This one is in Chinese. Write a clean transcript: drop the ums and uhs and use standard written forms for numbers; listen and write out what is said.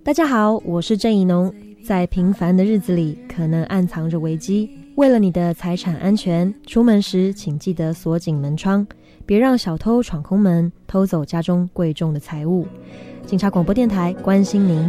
大家好，我是郑怡农。在平凡的日子里，可能暗藏着危机。为了你的财产安全，出门时请记得锁紧门窗，别让小偷闯空门，偷走家中贵重的财物。警察广播电台关心您。